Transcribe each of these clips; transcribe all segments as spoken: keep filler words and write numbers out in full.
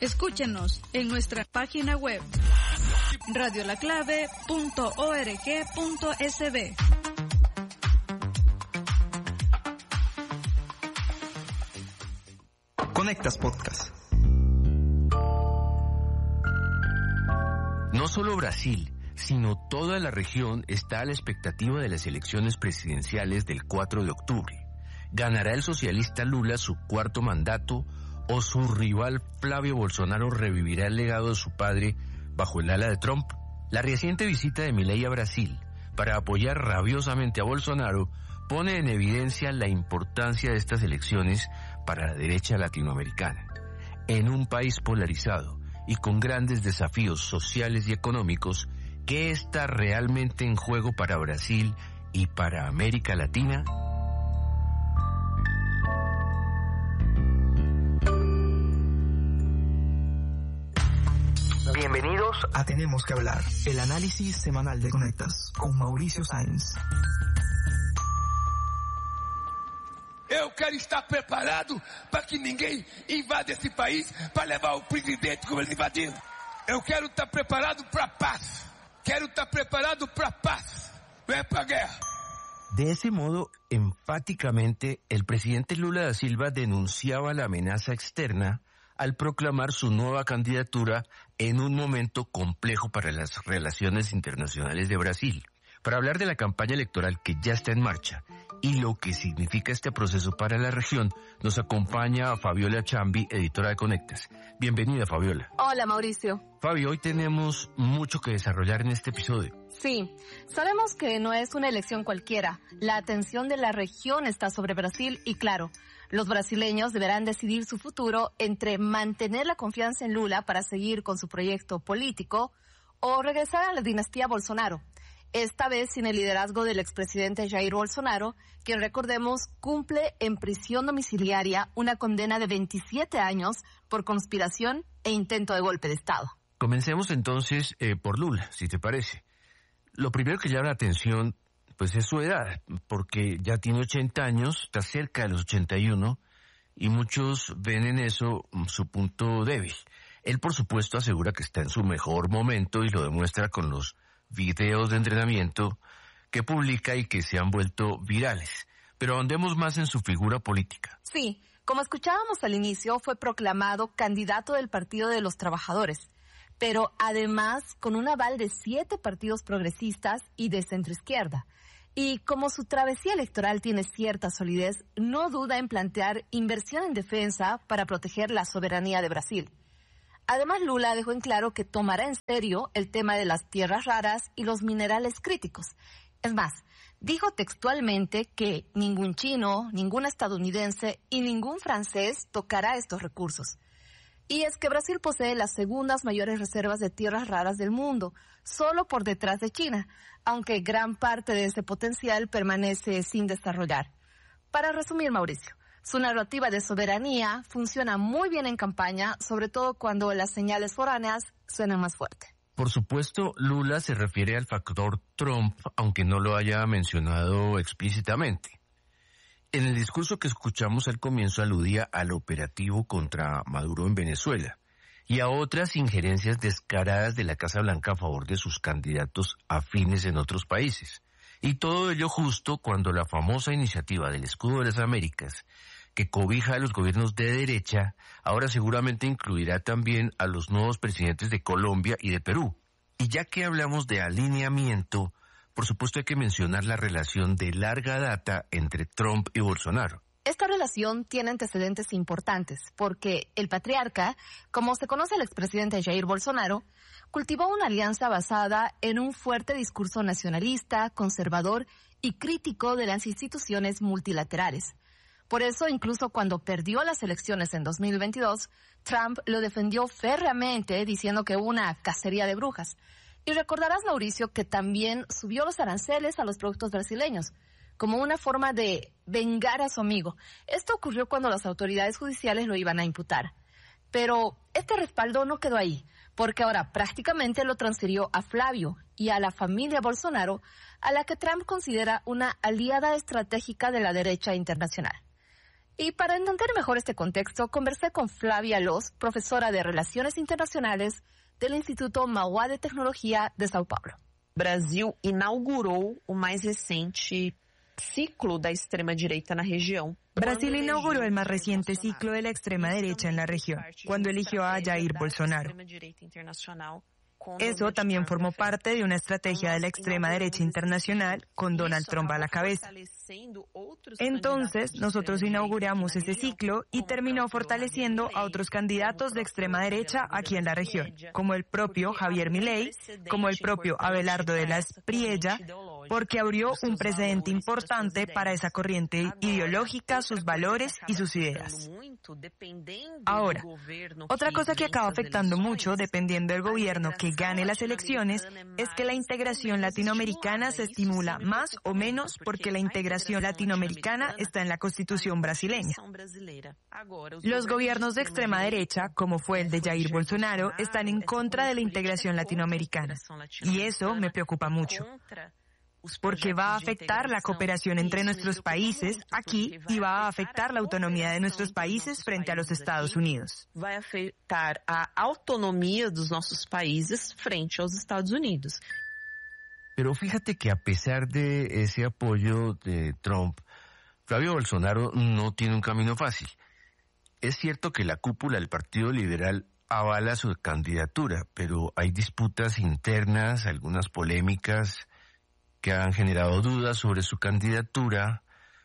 Escúchenos en nuestra página web radio la clave punto org punto es be. Conectas Podcast. No solo Brasil, sino toda la región está a la expectativa de las elecciones presidenciales del cuatro de octubre. ¿Ganará el socialista Lula su cuarto mandato o su rival Flavio Bolsonaro revivirá el legado de su padre bajo el ala de Trump? La reciente visita de Milei a Brasil para apoyar rabiosamente a Bolsonaro pone en evidencia la importancia de estas elecciones para la derecha latinoamericana. En un país polarizado y con grandes desafíos sociales y económicos, ¿qué está realmente en juego para Brasil y para América Latina? Bienvenidos a Tenemos que Hablar, el análisis semanal de Conectas, con Mauricio Sáenz. Eu quero estar preparado para que ninguém invada esse país para levar o presidente como eles invadiram. Eu quero estar preparado para a paz. Quero estar preparado para a paz, não é para a guerra. De ese modo, enfáticamente, el presidente Lula da Silva denunciaba la amenaza externa al proclamar su nueva candidatura en un momento complejo para las relaciones internacionales de Brasil. Para hablar de la campaña electoral que ya está en marcha y lo que significa este proceso para la región, nos acompaña Fabiola Chambi, editora de Conectas. Bienvenida, Fabiola. Hola, Mauricio. Fabio, hoy tenemos mucho que desarrollar en este episodio. Sí, sabemos que no es una elección cualquiera. La atención de la región está sobre Brasil y, claro, los brasileños deberán decidir su futuro entre mantener la confianza en Lula para seguir con su proyecto político o regresar a la dinastía Bolsonaro. Esta vez sin el liderazgo del expresidente Jair Bolsonaro, quien, recordemos, cumple en prisión domiciliaria una condena de veintisiete años por conspiración e intento de golpe de Estado. Comencemos entonces eh, por Lula, si te parece. Lo primero que llama la atención pues es su edad, porque ya tiene ochenta años, está cerca de los ochenta y uno, y muchos ven en eso su punto débil. Él, por supuesto, asegura que está en su mejor momento y lo demuestra con los videos de entrenamiento que publica y que se han vuelto virales. Pero ahondemos más en su figura política. Sí, como escuchábamos al inicio, fue proclamado candidato del Partido de los Trabajadores, pero además con un aval de siete partidos progresistas y de centroizquierda. Y como su travesía electoral tiene cierta solidez, no duda en plantear inversión en defensa para proteger la soberanía de Brasil. Además, Lula dejó en claro que tomará en serio el tema de las tierras raras y los minerales críticos. Es más, dijo textualmente que ningún chino, ningún estadounidense y ningún francés tocará estos recursos. Y es que Brasil posee las segundas mayores reservas de tierras raras del mundo, solo por detrás de China, aunque gran parte de ese potencial permanece sin desarrollar. Para resumir, Mauricio, su narrativa de soberanía funciona muy bien en campaña, sobre todo cuando las señales foráneas suenan más fuerte. Por supuesto, Lula se refiere al factor Trump, aunque no lo haya mencionado explícitamente. En el discurso que escuchamos al comienzo aludía al operativo contra Maduro en Venezuela y a otras injerencias descaradas de la Casa Blanca a favor de sus candidatos afines en otros países. Y todo ello justo cuando la famosa iniciativa del Escudo de las Américas, que cobija a los gobiernos de derecha, ahora seguramente incluirá también a los nuevos presidentes de Colombia y de Perú. Y ya que hablamos de alineamiento, por supuesto hay que mencionar la relación de larga data entre Trump y Bolsonaro. Esta relación tiene antecedentes importantes porque el patriarca, como se conoce al expresidente Jair Bolsonaro, cultivó una alianza basada en un fuerte discurso nacionalista, conservador y crítico de las instituciones multilaterales. Por eso, incluso cuando perdió las elecciones en dos mil veintidós, Trump lo defendió férreamente diciendo que hubo una cacería de brujas. Y recordarás, Mauricio, que también subió los aranceles a los productos brasileños, como una forma de vengar a su amigo. Esto ocurrió cuando las autoridades judiciales lo iban a imputar. Pero este respaldo no quedó ahí, porque ahora prácticamente lo transfirió a Flavio y a la familia Bolsonaro, a la que Trump considera una aliada estratégica de la derecha internacional. Y para entender mejor este contexto, conversé con Flávia Loz, profesora de Relaciones Internacionales del Instituto Mauá de Tecnologia de São Paulo. Brasil inaugurou o mais recente ciclo da extrema-direita na região. Brasil inauguró el más reciente ciclo de la extrema derecha en la región, cuando eligió a Jair Bolsonaro. Eso también formó parte de una estrategia de la extrema derecha internacional con Donald Trump a la cabeza. Entonces, nosotros inauguramos ese ciclo y terminó fortaleciendo a otros candidatos de extrema derecha aquí en la región, como el propio Javier Milei, como el propio Abelardo de la Espriella, porque abrió un precedente importante para esa corriente ideológica, sus valores y sus ideas. Ahora, otra cosa que acaba afectando mucho, dependiendo del gobierno que gane las elecciones, es que la integración latinoamericana se estimula más o menos porque la integración latinoamericana está en la Constitución brasileña. Los gobiernos de extrema derecha, como fue el de Jair Bolsonaro, están en contra de la integración latinoamericana. Y eso me preocupa mucho, porque va a afectar la cooperación entre nuestros países aquí y va a afectar la autonomía de nuestros países frente a los Estados Unidos. Vai afetar a autonomia dos nossos países frente aos Estados Unidos. Pero fíjate que a pesar de ese apoyo de Trump, Flavio Bolsonaro no tiene un camino fácil. Es cierto que la cúpula del Partido Liberal avala su candidatura, pero hay disputas internas, algunas polémicas que han generado dudas sobre su candidatura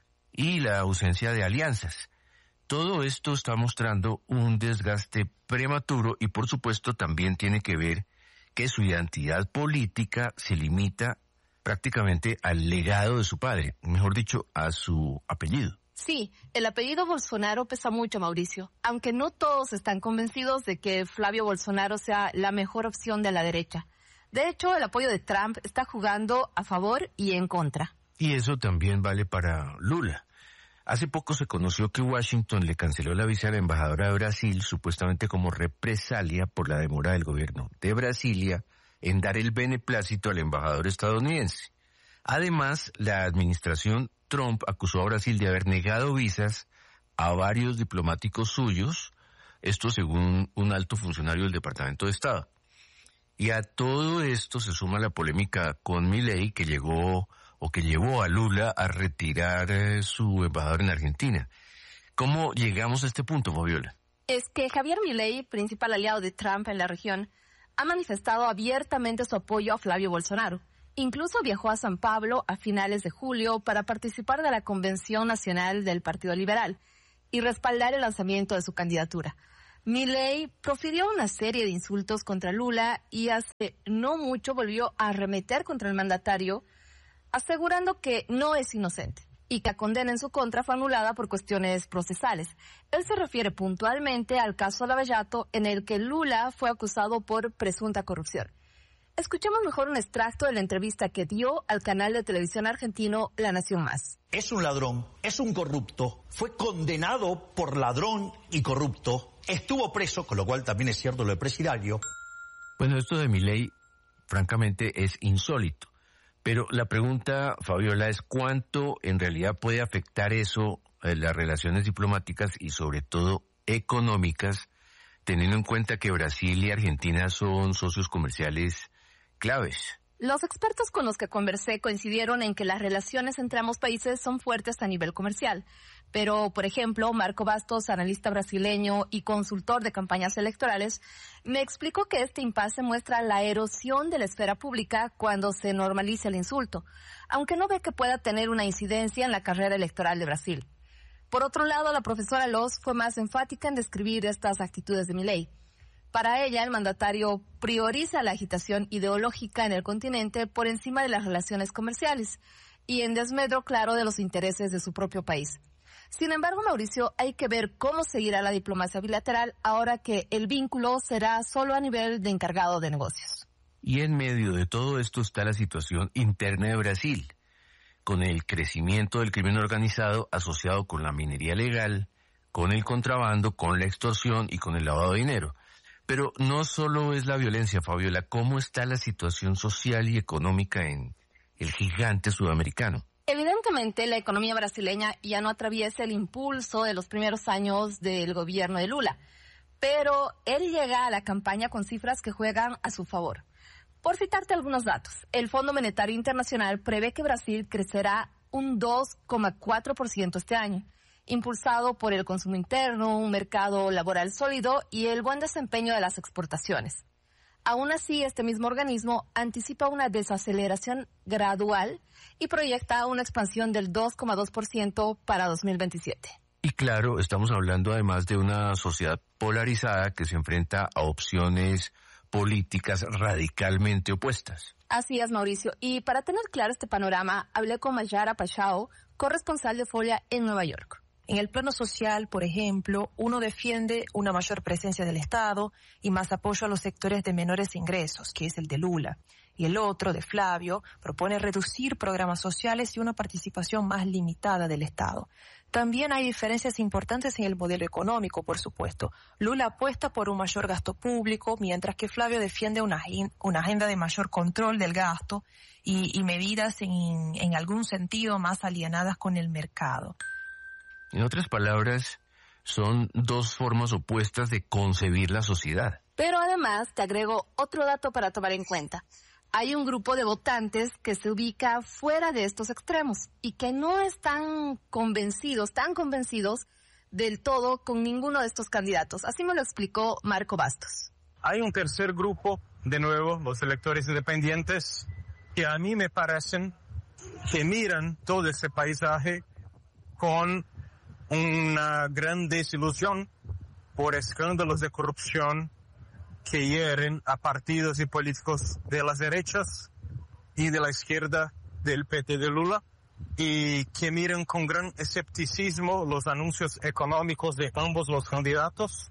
y la ausencia de alianzas. Todo esto está mostrando un desgaste prematuro y por supuesto también tiene que ver que su identidad política se limita prácticamente al legado de su padre, mejor dicho, a su apellido. Sí, el apellido Bolsonaro pesa mucho, Mauricio, aunque no todos están convencidos de que Flavio Bolsonaro sea la mejor opción de la derecha. De hecho, el apoyo de Trump está jugando a favor y en contra. Y eso también vale para Lula. Hace poco se conoció que Washington le canceló la visa a la embajadora de Brasil, supuestamente como represalia por la demora del gobierno de Brasilia en dar el beneplácito al embajador estadounidense. Además, la administración Trump acusó a Brasil de haber negado visas a varios diplomáticos suyos, esto según un alto funcionario del Departamento de Estado. Y a todo esto se suma la polémica con Milei, que llegó o que llevó a Lula a retirar eh, su embajador en Argentina. ¿Cómo llegamos a este punto, Fabiola? Es que Javier Milei, principal aliado de Trump en la región, ha manifestado abiertamente su apoyo a Flavio Bolsonaro. Incluso viajó a San Pablo a finales de julio para participar de la Convención Nacional del Partido Liberal y respaldar el lanzamiento de su candidatura. Milei profirió una serie de insultos contra Lula y hace no mucho volvió a arremeter contra el mandatario, asegurando que no es inocente y que la condena en su contra fue anulada por cuestiones procesales. Él se refiere puntualmente al caso Lava Jato, en el que Lula fue acusado por presunta corrupción. Escuchemos mejor un extracto de la entrevista que dio al canal de televisión argentino La Nación Más. Es un ladrón, es un corrupto, fue condenado por ladrón y corrupto, estuvo preso, con lo cual también es cierto lo de presidiario. Bueno, esto de Milei, francamente, es insólito. Pero la pregunta, Fabiola, es cuánto en realidad puede afectar eso eh, las relaciones diplomáticas y sobre todo económicas, teniendo en cuenta que Brasil y Argentina son socios comerciales claves. Los expertos con los que conversé coincidieron en que las relaciones entre ambos países son fuertes a nivel comercial. Pero, por ejemplo, Marco Bastos, analista brasileño y consultor de campañas electorales, me explicó que este impasse muestra la erosión de la esfera pública cuando se normaliza el insulto, aunque no ve que pueda tener una incidencia en la carrera electoral de Brasil. Por otro lado, la profesora Loz fue más enfática en describir estas actitudes de Milei. Para ella, el mandatario prioriza la agitación ideológica en el continente por encima de las relaciones comerciales y en desmedro claro de los intereses de su propio país. Sin embargo, Mauricio, hay que ver cómo seguirá la diplomacia bilateral ahora que el vínculo será solo a nivel de encargado de negocios. Y en medio de todo esto está la situación interna de Brasil, con el crecimiento del crimen organizado asociado con la minería legal, con el contrabando, con la extorsión y con el lavado de dinero. Pero no solo es la violencia, Fabiola, ¿cómo está la situación social y económica en el gigante sudamericano? Evidentemente, la economía brasileña ya no atraviesa el impulso de los primeros años del gobierno de Lula, pero él llega a la campaña con cifras que juegan a su favor. Por citarte algunos datos, el Fondo Monetario Internacional prevé que Brasil crecerá un dos coma cuatro por ciento este año, impulsado por el consumo interno, un mercado laboral sólido y el buen desempeño de las exportaciones. Aún así, este mismo organismo anticipa una desaceleración gradual y proyecta una expansión del dos coma dos por ciento para dos mil veintisiete. Y claro, estamos hablando además de una sociedad polarizada que se enfrenta a opciones políticas radicalmente opuestas. Así es, Mauricio. Y para tener claro este panorama, hablé con Mayara Pachao, corresponsal de Folia en Nueva York. En el plano social, por ejemplo, uno defiende una mayor presencia del Estado y más apoyo a los sectores de menores ingresos, que es el de Lula. Y el otro, de Flavio, propone reducir programas sociales y una participación más limitada del Estado. También hay diferencias importantes en el modelo económico, por supuesto. Lula apuesta por un mayor gasto público, mientras que Flavio defiende una, una agenda de mayor control del gasto y, y medidas en, en algún sentido más alienadas con el mercado. En otras palabras, son dos formas opuestas de concebir la sociedad. Pero además, te agrego otro dato para tomar en cuenta. Hay un grupo de votantes que se ubica fuera de estos extremos y que no están convencidos, tan convencidos del todo con ninguno de estos candidatos. Así me lo explicó Marco Bastos. Hay un tercer grupo, de nuevo, los electores independientes, que a mí me parecen que miran todo ese paisaje con una gran desilusión por escándalos de corrupción que hieren a partidos y políticos de las derechas y de la izquierda del P T de Lula, y que miran con gran escepticismo los anuncios económicos de ambos los candidatos.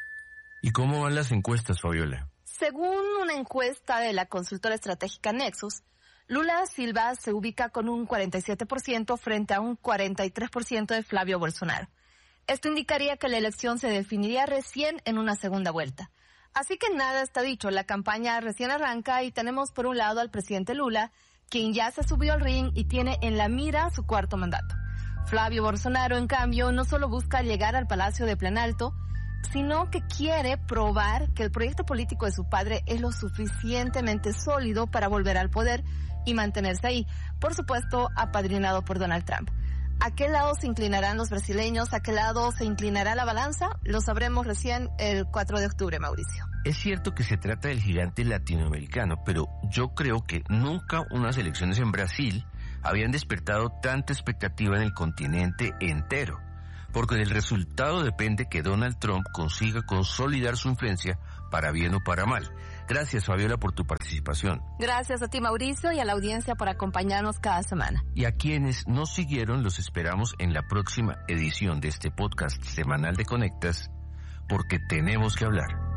¿Y cómo van las encuestas, Fabiola? Según una encuesta de la consultora estratégica Nexus, Lula Silva se ubica con un cuarenta y siete por ciento frente a un cuarenta y tres por ciento de Flavio Bolsonaro. Esto indicaría que la elección se definiría recién en una segunda vuelta. Así que nada está dicho, la campaña recién arranca y tenemos por un lado al presidente Lula, quien ya se subió al ring y tiene en la mira su cuarto mandato. Flavio Bolsonaro, en cambio, no solo busca llegar al Palacio de Planalto, sino que quiere probar que el proyecto político de su padre es lo suficientemente sólido para volver al poder y mantenerse ahí, por supuesto, apadrinado por Donald Trump. ¿A qué lado se inclinarán los brasileños? ¿A qué lado se inclinará la balanza? Lo sabremos recién el cuatro de octubre, Mauricio. Es cierto que se trata del gigante latinoamericano, pero yo creo que nunca unas elecciones en Brasil habían despertado tanta expectativa en el continente entero, porque del resultado depende que Donald Trump consiga consolidar su influencia para bien o para mal. Gracias, Fabiola, por tu participación. Gracias a ti, Mauricio, y a la audiencia por acompañarnos cada semana. Y a quienes nos siguieron, los esperamos en la próxima edición de este podcast semanal de Conectas, porque tenemos que hablar.